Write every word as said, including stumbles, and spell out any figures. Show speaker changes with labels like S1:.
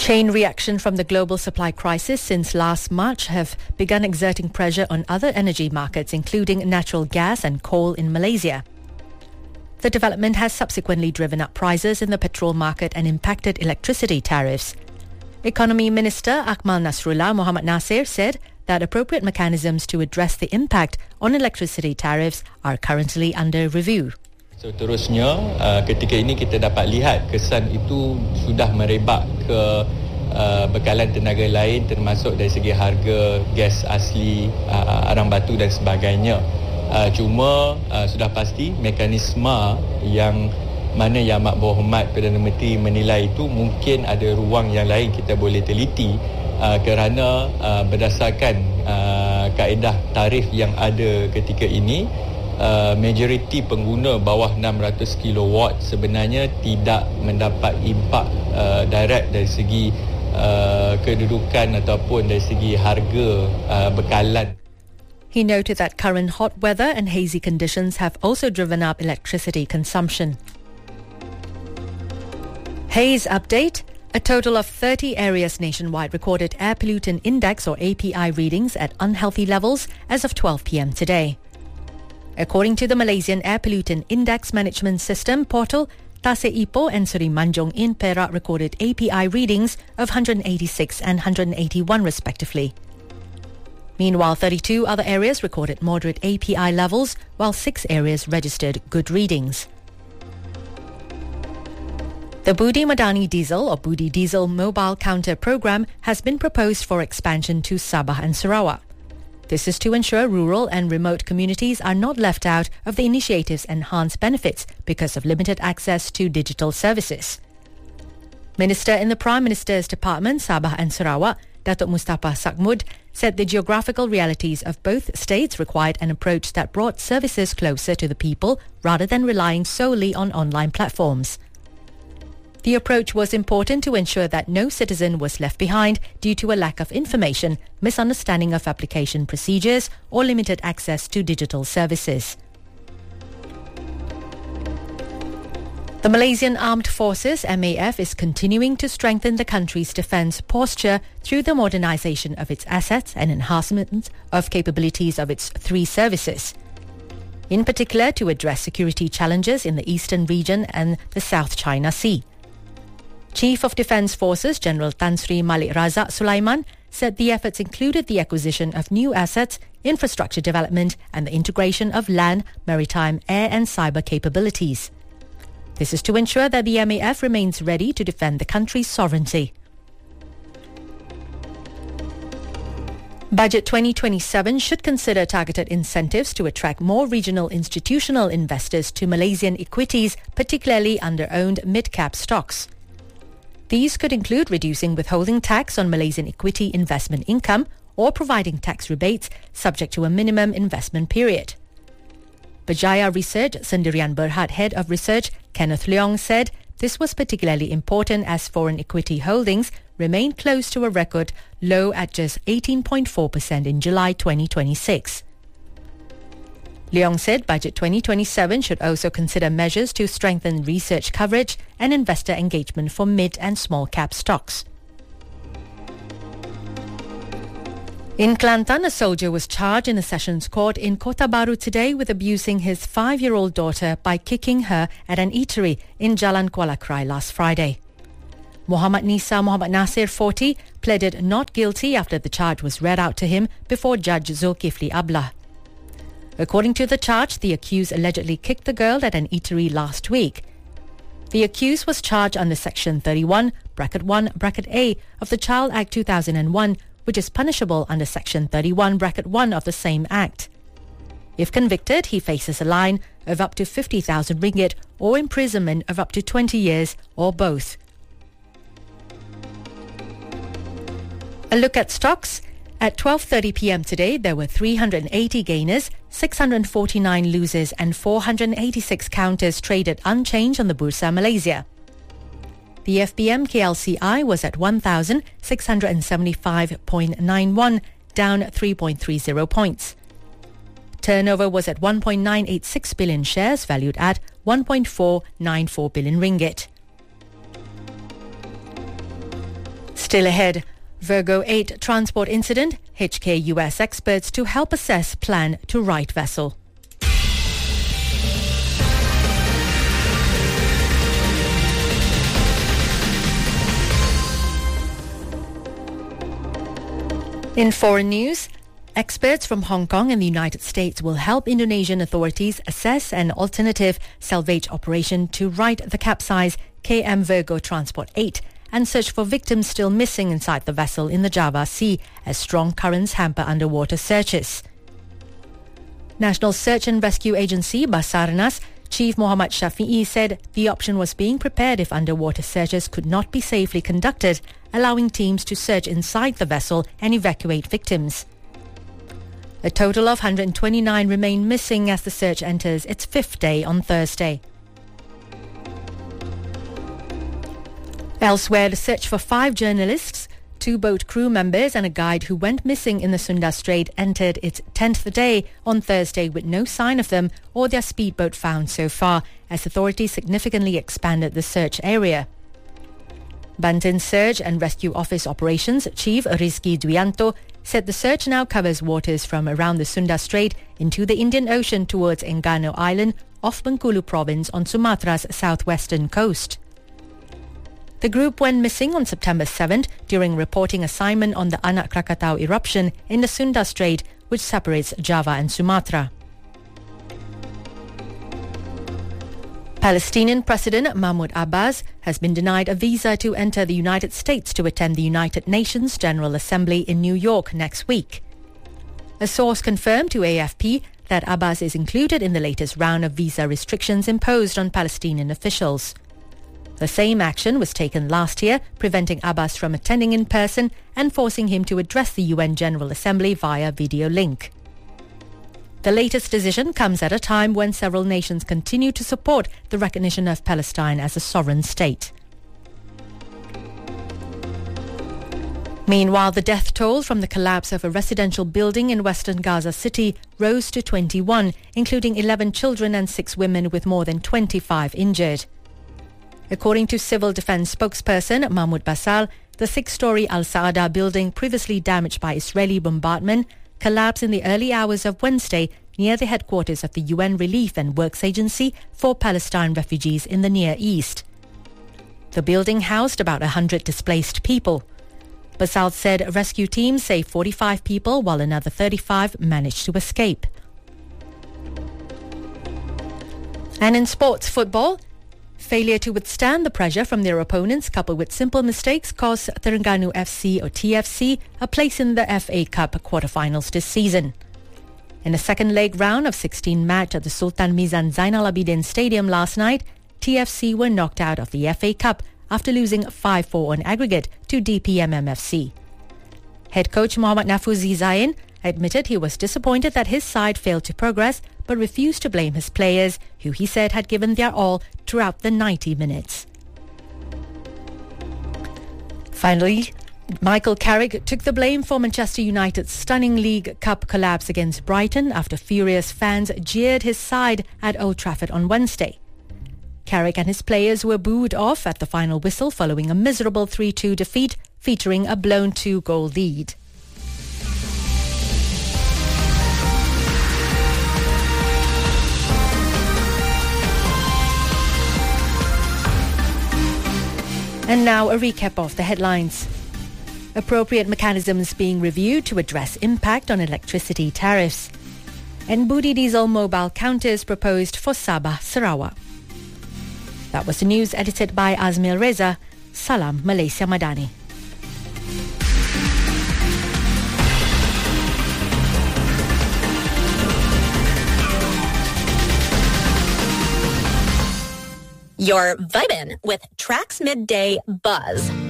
S1: Chain reaction from the global supply crisis since last March have begun exerting pressure on other energy markets, including natural gas and coal in Malaysia. The development has subsequently driven up prices in the petrol market and impacted electricity tariffs. Economy Minister Akmal Nasrullah Mohamed Nasir said that appropriate mechanisms to address the impact on electricity tariffs are currently under review.
S2: Seterusnya, uh, ketika ini kita dapat lihat kesan itu sudah merebak ke uh, bekalan tenaga lain termasuk dari segi harga gas asli, uh, arang batu dan sebagainya. Uh, cuma uh, sudah pasti mekanisme yang mana Yang Amat Berhormat Perdana Menteri menilai itu mungkin ada ruang yang lain kita boleh teliti uh, kerana uh, berdasarkan uh, kaedah tarif yang ada ketika ini, Uh, majoriti pengguna bawah enam ratus kilowatt sebenarnya tidak mendapat impak uh, direct dari segi uh, kedudukan ataupun dari segi harga uh, bekalan.
S1: He noted that current hot weather and hazy conditions have also driven up electricity consumption. Haze update. A total of thirty areas nationwide recorded air pollutant index or A P I readings at unhealthy levels as of twelve p.m. today. According to the Malaysian Air Pollutant Index Management System portal, Tasik Ipoh and Seri Manjung in Perak recorded A P I readings of one hundred eighty-six and one hundred eighty-one respectively. Meanwhile, thirty-two other areas recorded moderate A P I levels, while six areas registered good readings. The Budi Madani Diesel or Budi Diesel mobile counter program has been proposed for expansion to Sabah and Sarawak. This is to ensure rural and remote communities are not left out of the initiative's enhanced benefits because of limited access to digital services. Minister in the Prime Minister's Department, Sabah and Sarawak, Datuk Mustafa Sakmud, said the geographical realities of both states required an approach that brought services closer to the people rather than relying solely on online platforms. The approach was important to ensure that no citizen was left behind due to a lack of information, misunderstanding of application procedures, or limited access to digital services. The Malaysian Armed Forces, M A F, is continuing to strengthen the country's defence posture through the modernisation of its assets and enhancement of capabilities of its three services, in particular to address security challenges in the eastern region and the South China Sea. Chief of Defence Forces General Tan Sri Malik Razak Sulaiman said the efforts included the acquisition of new assets, infrastructure development and the integration of land, maritime, air and cyber capabilities. This is to ensure that the M A F remains ready to defend the country's sovereignty. Budget twenty twenty-seven should consider targeted incentives to attract more regional institutional investors to Malaysian equities, particularly under-owned mid-cap stocks. These could include reducing withholding tax on Malaysian equity investment income or providing tax rebates subject to a minimum investment period. Berjaya Research Sendirian Berhad Head of Research Kenneth Leong said this was particularly important as foreign equity holdings remained close to a record low at just eighteen point four percent in July twenty twenty-six. Leong said Budget twenty twenty-seven should also consider measures to strengthen research coverage and investor engagement for mid and small cap stocks. In Kelantan, a soldier was charged in a sessions court in Kota Baru today with abusing his five-year-old daughter by kicking her at an eatery in Jalan Kuala Krai last Friday. Muhammad Nisa Muhammad Nasir, forty, pleaded not guilty after the charge was read out to him before Judge Zulkifli Ablah. According to the charge, the accused allegedly kicked the girl at an eatery last week. The accused was charged under Section thirty-one, Bracket one, Bracket A of the Child Act two thousand one, which is punishable under Section thirty-one, Bracket one of the same Act. If convicted, he faces a line of up to fifty thousand ringgit or imprisonment of up to twenty years or both. A look at stocks. At twelve thirty p.m. today, there were three hundred eighty gainers, six hundred forty-nine losers and four hundred eighty-six counters traded unchanged on the Bursa Malaysia. The F B M K L C I was at one thousand six hundred seventy-five point nine one, down three point three zero points. Turnover was at one point nine eight six billion shares, valued at one point four nine four billion ringgit. Still ahead, Virgo eight transport incident, H K U S experts to help assess plan to right vessel. In foreign news, experts from Hong Kong and the United States will help Indonesian authorities assess an alternative salvage operation to right the capsized K M Virgo Transport eight and search for victims still missing inside the vessel in the Java Sea as strong currents hamper underwater searches. National Search and Rescue Agency Basarnas Chief Muhammad Shafi'i said the option was being prepared if underwater searches could not be safely conducted, allowing teams to search inside the vessel and evacuate victims. A total of one hundred twenty-nine remain missing as the search enters its fifth day on Thursday. Elsewhere, the search for five journalists, two boat crew members and a guide who went missing in the Sunda Strait entered its tenth day on Thursday with no sign of them or their speedboat found so far, as authorities significantly expanded the search area. Banten Search and Rescue Office Operations Chief Rizky Duyanto said the search now covers waters from around the Sunda Strait into the Indian Ocean towards Enggano Island off Bengkulu province on Sumatra's southwestern coast. The group went missing on September seventh during reporting assignment on the Anak Krakatau eruption in the Sunda Strait, which separates Java and Sumatra. Palestinian President Mahmoud Abbas has been denied a visa to enter the United States to attend the United Nations General Assembly in New York next week. A source confirmed to A F P that Abbas is included in the latest round of visa restrictions imposed on Palestinian officials. The same action was taken last year, preventing Abbas from attending in person and forcing him to address the U N General Assembly via video link. The latest decision comes at a time when several nations continue to support the recognition of Palestine as a sovereign state. Meanwhile, the death toll from the collapse of a residential building in western Gaza City rose to twenty-one, including eleven children and six women with more than twenty-five injured. According to Civil Defense spokesperson Mahmoud Basal, the six-story Al-Saada building previously damaged by Israeli bombardment collapsed in the early hours of Wednesday near the headquarters of the U N Relief and Works Agency for Palestine refugees in the Near East. The building housed about one hundred displaced people. Basal said rescue teams saved forty-five people while another thirty-five managed to escape. And in sports football, failure to withstand the pressure from their opponents coupled with simple mistakes cost Terengganu F C or T F C a place in the F A Cup quarterfinals this season. In the second leg round of sixteen match at the Sultan Mizan Zainal Abidin Stadium last night, T F C were knocked out of the F A Cup after losing five four on aggregate to D P M M F C. Head coach Mohammad Nafuzi Zain admitted he was disappointed that his side failed to progress, but refused to blame his players, who he said had given their all throughout the ninety minutes. Finally, Michael Carrick took the blame for Manchester United's stunning League Cup collapse against Brighton after furious fans jeered his side at Old Trafford on Wednesday. Carrick and his players were booed off at the final whistle following a miserable three two defeat featuring a blown two-goal lead. And now a recap of the headlines. Appropriate mechanisms being reviewed to address impact on electricity tariffs. And Budi Diesel mobile counters proposed for Sabah, Sarawak. That was the news edited by Azmil Reza. Salam Malaysia Madani.
S3: You're vibing with Trax Midday Buzz.